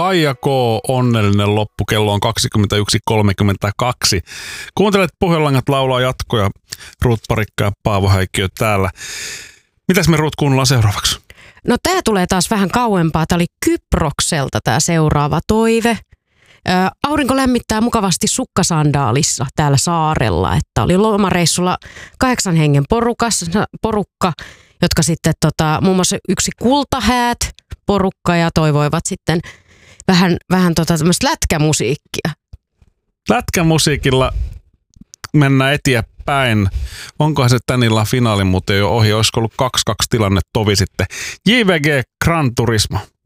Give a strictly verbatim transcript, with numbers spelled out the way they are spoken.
Kaija K. Onnellinen loppu. Kello on kaksikymmentäyksi kolmekymmentäkaksi. Kuuntelet Pohjolangat laulaa jatkoja. Ruut Parikka ja Paavo Häikkiö täällä. Mitäs me Ruut kuunnellaan seuraavaksi? No tää tulee taas vähän kauempaa. Tää oli Kyprokselta tää seuraava toive. Ää, aurinko lämmittää mukavasti sukkasandaalissa täällä saarella. Että oli lomareissulla kahdeksan hengen porukas, porukka, jotka sitten tota, muun muassa yksi kultahäät porukka ja toivoivat sitten vähän, vähän tota tämmöistä lätkämusiikkia. Lätkämusiikilla mennään eteenpäin. Onkohan se tän illan finaali muuten jo ohi? Olisiko ollut kaksi kaksi tilanne tovi sitten. J V G Gran Turismo.